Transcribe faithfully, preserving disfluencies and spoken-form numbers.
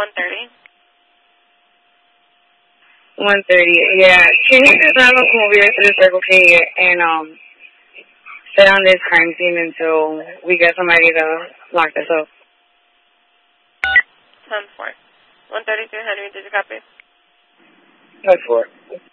one thirty. one thirty, yeah. Can you just have a come over here to the Circle K and um sit on this crime scene until we get somebody to lock this up? ten four. one thirty-three Henry, did you copy? ten four.